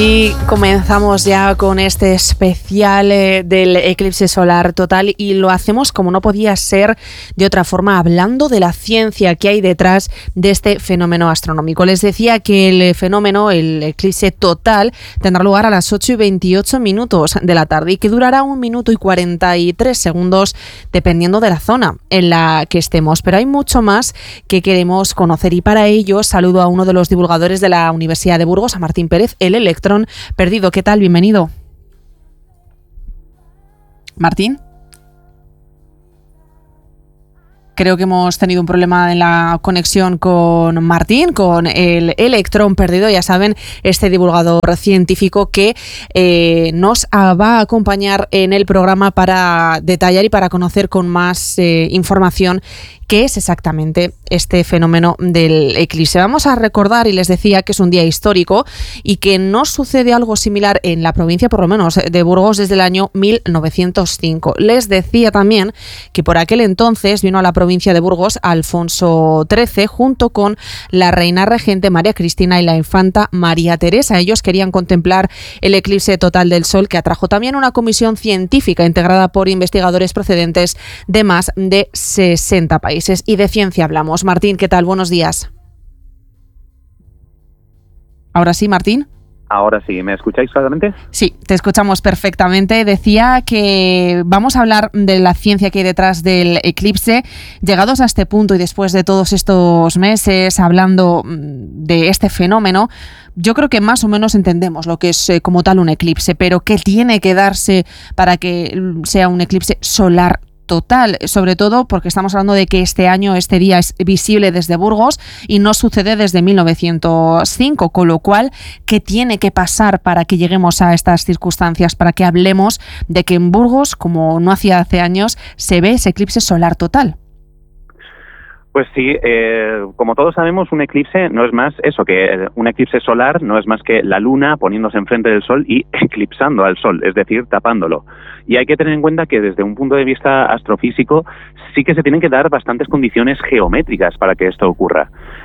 Y comenzamos ya con este especial del eclipse solar total y lo hacemos como no podía ser de otra forma, hablando de la ciencia que hay detrás de este fenómeno astronómico. Les decía que el fenómeno, el eclipse total, tendrá lugar a las 8:28 de la tarde y que durará 1 minuto y 43 segundos dependiendo de la zona en la que estemos. Pero hay mucho más que queremos conocer y para ello saludo a uno de los divulgadores de la Universidad de Burgos, a Martín Pérez, el electrón perdido. ¿Qué tal? Bienvenido. Martín. Creo que hemos tenido un problema en la conexión con Martín, con el electrón perdido. Ya saben, este divulgador científico que nos va a acompañar en el programa para detallar y para conocer con más información qué es exactamente este fenómeno del eclipse. Vamos a recordar, y les decía que es un día histórico y que no sucede algo similar en la provincia, por lo menos de Burgos, desde el año 1905. Les decía también que por aquel entonces vino a la provincia de Burgos Alfonso XIII junto con la reina regente María Cristina y la infanta María Teresa. Ellos querían contemplar el eclipse total del Sol, que atrajo también una comisión científica integrada por investigadores procedentes de más de 60 países. Y de ciencia hablamos. Martín, ¿qué tal? Buenos días. ¿Ahora sí, Martín? Ahora sí, ¿me escucháis claramente? Sí, te escuchamos perfectamente. Decía que vamos a hablar de la ciencia que hay detrás del eclipse. Llegados a este punto y después de todos estos meses hablando de este fenómeno, yo creo que más o menos entendemos lo que es como tal un eclipse, pero ¿qué tiene que darse para que sea un eclipse solar total? Sobre todo porque estamos hablando de que este año, este día es visible desde Burgos y no sucede desde 1905, con lo cual, ¿qué tiene que pasar para que lleguemos a estas circunstancias? Para que hablemos de que en Burgos, como no hacía hace años, se ve ese eclipse solar total. Pues sí, como todos sabemos, un eclipse no es más eso, que un eclipse solar no es más que la luna poniéndose enfrente del sol y eclipsando al sol, es decir, tapándolo. Y hay que tener en cuenta que desde un punto de vista astrofísico sí que se tienen que dar bastantes condiciones geométricas para que esto ocurra.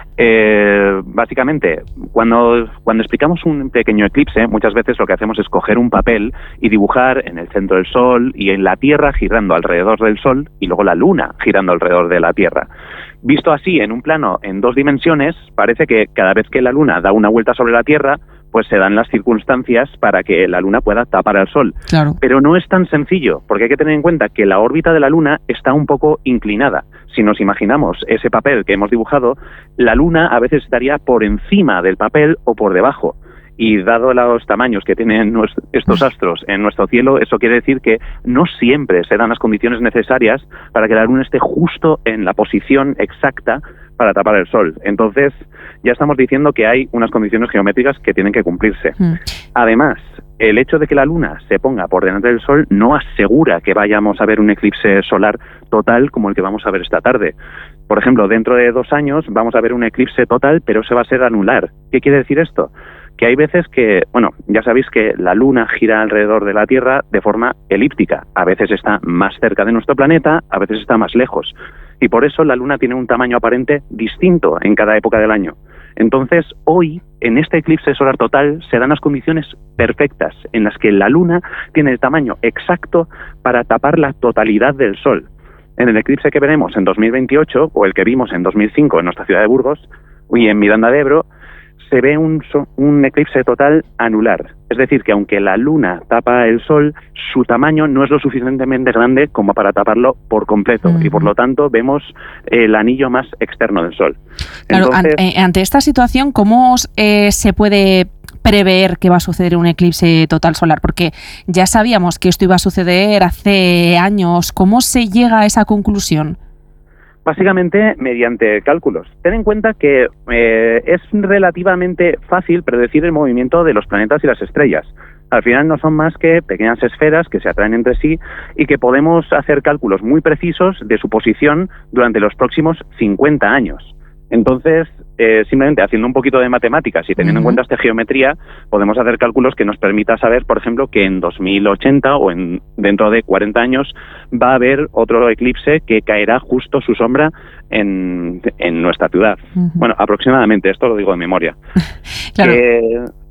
Básicamente, cuando explicamos un pequeño eclipse, muchas veces lo que hacemos es coger un papel y dibujar en el centro del Sol y en la Tierra girando alrededor del Sol y luego la Luna girando alrededor de la Tierra. Visto así, en un plano en 2 dimensiones, parece que cada vez que la Luna da una vuelta sobre la Tierra, pues se dan las circunstancias para que la Luna pueda tapar al Sol. Claro. Pero no es tan sencillo, porque hay que tener en cuenta que la órbita de la Luna está un poco inclinada. Si nos imaginamos ese papel que hemos dibujado, la Luna a veces estaría por encima del papel o por debajo. Y dado los tamaños que tienen estos astros en nuestro cielo, eso quiere decir que no siempre se dan las condiciones necesarias para que la Luna esté justo en la posición exacta para tapar el Sol. Entonces, ya estamos diciendo que hay unas condiciones geométricas que tienen que cumplirse. Además, el hecho de que la Luna se ponga por delante del Sol no asegura que vayamos a ver un eclipse solar total como el que vamos a ver esta tarde. Por ejemplo, dentro de 2 años vamos a ver un eclipse total, pero se va a ser anular. ¿Qué quiere decir esto? Que hay veces que, bueno, ya sabéis que la Luna gira alrededor de la Tierra de forma elíptica. A veces está más cerca de nuestro planeta, a veces está más lejos. Y por eso la Luna tiene un tamaño aparente distinto en cada época del año. Entonces, hoy, en este eclipse solar total, se dan las condiciones perfectas en las que la Luna tiene el tamaño exacto para tapar la totalidad del Sol. En el eclipse que veremos en 2028, o el que vimos en 2005 en nuestra ciudad de Burgos, y en Miranda de Ebro, se ve un eclipse total anular. Es decir, que aunque la Luna tapa el Sol, su tamaño no es lo suficientemente grande como para taparlo por completo. Y por lo tanto vemos el anillo más externo del Sol. Claro, entonces, ante esta situación, ¿cómo se puede prever que va a suceder un eclipse total solar? Porque ya sabíamos que esto iba a suceder hace años. ¿Cómo se llega a esa conclusión? Básicamente mediante cálculos. Ten en cuenta que es relativamente fácil predecir el movimiento de los planetas y las estrellas. Al final no son más que pequeñas esferas que se atraen entre sí y que podemos hacer cálculos muy precisos de su posición durante los próximos 50 años. Entonces, simplemente haciendo un poquito de matemáticas y teniendo en cuenta esta geometría, podemos hacer cálculos que nos permita saber, por ejemplo, que en 2080 o dentro de 40 años va a haber otro eclipse que caerá justo su sombra en nuestra ciudad. Bueno, aproximadamente, esto lo digo de memoria. Claro.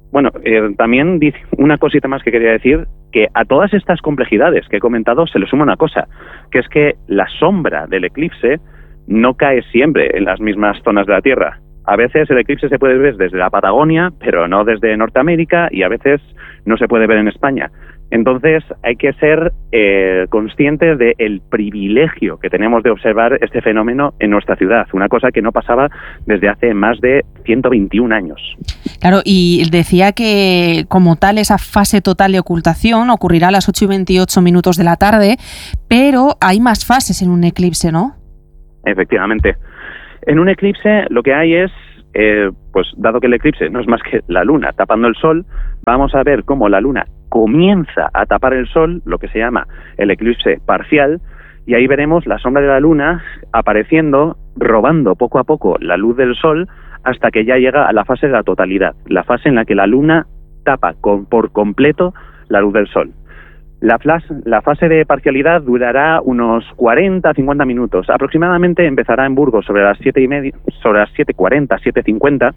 Bueno, también una cosita más que quería decir, que a todas estas complejidades que he comentado se le suma una cosa, que es que la sombra del eclipse no cae siempre en las mismas zonas de la Tierra. A veces el eclipse se puede ver desde la Patagonia, pero no desde Norteamérica, y a veces no se puede ver en España. Entonces hay que ser conscientes del privilegio que tenemos de observar este fenómeno en nuestra ciudad, una cosa que no pasaba desde hace más de 121 años. Claro, y decía que como tal esa fase total de ocultación ocurrirá a las 8:28 de la tarde, pero hay más fases en un eclipse, ¿no? Efectivamente. En un eclipse lo que hay es, pues dado que el eclipse no es más que la luna tapando el sol, vamos a ver cómo la luna comienza a tapar el sol, lo que se llama el eclipse parcial, y ahí veremos la sombra de la luna apareciendo, robando poco a poco la luz del sol, hasta que ya llega a la fase de la totalidad, la fase en la que la luna tapa por completo la luz del sol. La fase de parcialidad durará unos 40-50 minutos. Aproximadamente empezará en Burgos sobre las 7:30, sobre las 7:40, 7:50,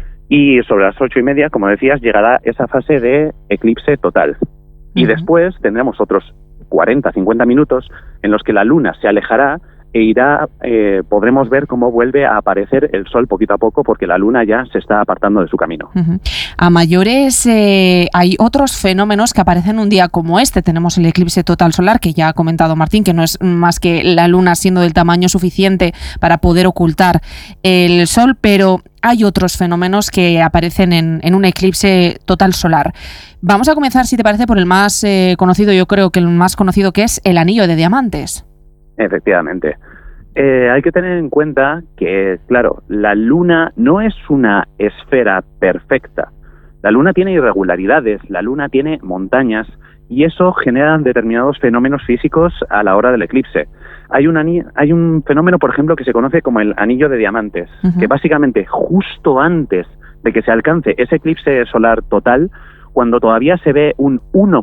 y sobre las 8:30, como decías, llegará esa fase de eclipse total. Y después tendremos otros 40-50 minutos en los que la luna se alejará e podremos ver cómo vuelve a aparecer el sol poquito a poco, porque la luna ya se está apartando de su camino. A mayores, hay otros fenómenos que aparecen un día como este. Tenemos el eclipse total solar, que ya ha comentado Martín, que no es más que la luna siendo del tamaño suficiente para poder ocultar el sol, pero hay otros fenómenos que aparecen en un eclipse total solar. Vamos a comenzar, si te parece, por el más conocido, yo creo que el más conocido, que es el anillo de diamantes. Efectivamente. Hay que tener en cuenta que, claro, la Luna no es una esfera perfecta. La Luna tiene irregularidades, la Luna tiene montañas, y eso genera determinados fenómenos físicos a la hora del eclipse. Hay un fenómeno, por ejemplo, que se conoce como el anillo de diamantes, que básicamente justo antes de que se alcance ese eclipse solar total, cuando todavía se ve un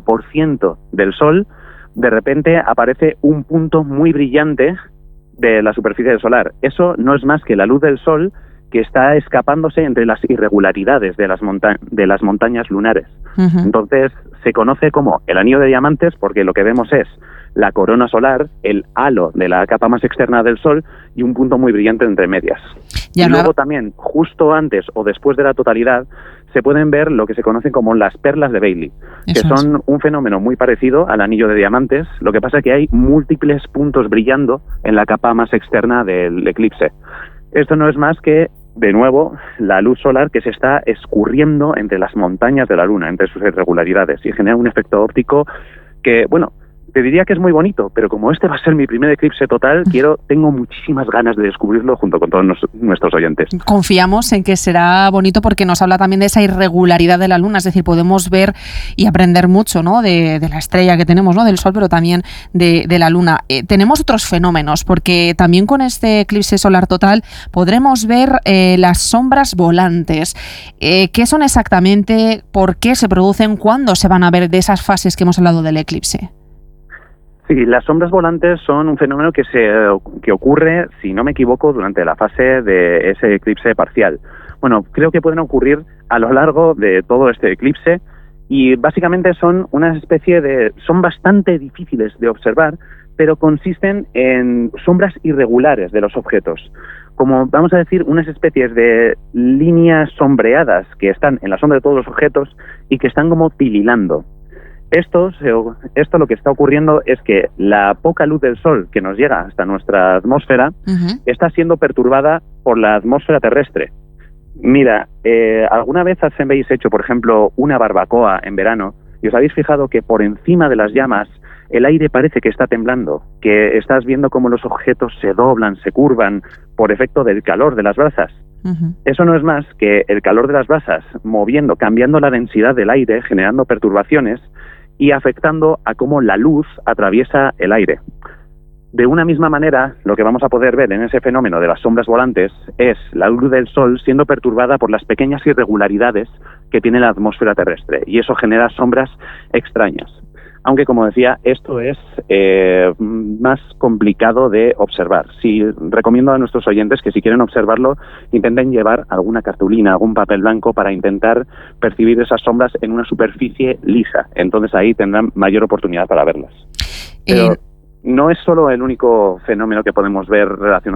1% del Sol, de repente aparece un punto muy brillante de la superficie del solar. Eso no es más que la luz del sol que está escapándose entre las irregularidades de las montañas lunares. Entonces se conoce como el anillo de diamantes, porque lo que vemos es la corona solar, el halo de la capa más externa del sol y un punto muy brillante entre medias. Y luego también, justo antes o después de la totalidad, se pueden ver lo que se conocen como las perlas de Bailey, que son un fenómeno muy parecido al anillo de diamantes. Lo que pasa es que hay múltiples puntos brillando en la capa más externa del eclipse. Esto no es más que, de nuevo, la luz solar que se está escurriendo entre las montañas de la Luna, entre sus irregularidades, y genera un efecto óptico que, bueno, te diría que es muy bonito, pero como este va a ser mi primer eclipse total, tengo muchísimas ganas de descubrirlo junto con todos nuestros oyentes. Confiamos en que será bonito, porque nos habla también de esa irregularidad de la Luna, es decir, podemos ver y aprender mucho, ¿no?, de la estrella que tenemos, ¿no?, del Sol, pero también de la Luna. Tenemos otros fenómenos, porque también con este eclipse solar total podremos ver las sombras volantes. ¿Qué son exactamente? ¿Por qué se producen? ¿Cuándo se van a ver de esas fases que hemos hablado del eclipse? Sí, las sombras volantes son un fenómeno que ocurre, si no me equivoco, durante la fase de ese eclipse parcial. Bueno, creo que pueden ocurrir a lo largo de todo este eclipse, y básicamente son son bastante difíciles de observar, pero consisten en sombras irregulares de los objetos, como, vamos a decir, unas especies de líneas sombreadas que están en la sombra de todos los objetos y que están como tirilando. Esto lo que está ocurriendo es que la poca luz del sol que nos llega hasta nuestra atmósfera está siendo perturbada por la atmósfera terrestre. Mira, ¿alguna vez habéis hecho, por ejemplo, una barbacoa en verano y os habéis fijado que por encima de las llamas el aire parece que está temblando, que estás viendo cómo los objetos se doblan, se curvan por efecto del calor de las brasas? Eso no es más que el calor de las brasas cambiando la densidad del aire, generando perturbaciones y afectando a cómo la luz atraviesa el aire. De una misma manera, lo que vamos a poder ver en ese fenómeno de las sombras volantes es la luz del sol siendo perturbada por las pequeñas irregularidades que tiene la atmósfera terrestre, y eso genera sombras extrañas. Aunque, como decía, esto es más complicado de observar. Recomiendo a nuestros oyentes que si quieren observarlo, intenten llevar alguna cartulina, algún papel blanco para intentar percibir esas sombras en una superficie lisa. Entonces ahí tendrán mayor oportunidad para verlas. Pero no es solo el único fenómeno que podemos ver relacionado